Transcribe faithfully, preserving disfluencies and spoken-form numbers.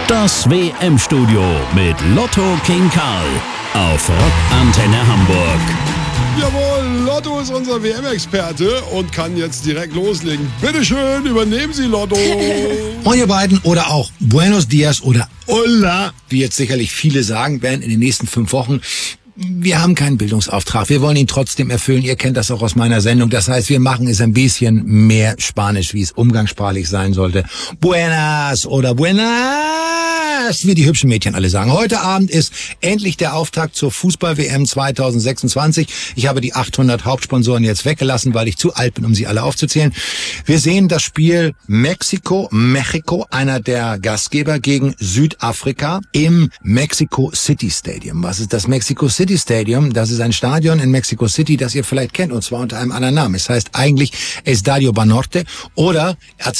Das W M-Studio mit Lotto King Karl auf Rockantenne Hamburg. Jawohl, Lotto ist unser W M-Experte und kann jetzt direkt loslegen. Bitteschön, übernehmen Sie, Lotto. Moin ihr beiden oder auch Buenos Dias oder Hola, wie jetzt sicherlich viele sagen werden in den nächsten fünf Wochen. Wir haben keinen Bildungsauftrag, wir wollen ihn trotzdem erfüllen. Ihr kennt das auch aus meiner Sendung. Das heißt, wir machen es ein bisschen mehr Spanisch, wie es umgangssprachlich sein sollte. Buenas oder Buenas, wie die hübschen Mädchen alle sagen. Heute Abend ist endlich der Auftakt zur Fußball-W M zwanzig sechsundzwanzig. Ich habe die achthundert Hauptsponsoren jetzt weggelassen, weil ich zu alt bin, um sie alle aufzuzählen. Wir sehen das Spiel Mexiko, Mexiko, einer der Gastgeber gegen Südafrika im Mexico City Stadium. Was ist das Mexico City Stadium? Das ist ein Stadion in Mexico City, das ihr vielleicht kennt, und zwar unter einem anderen Namen. Es heißt eigentlich Estadio Banorte oder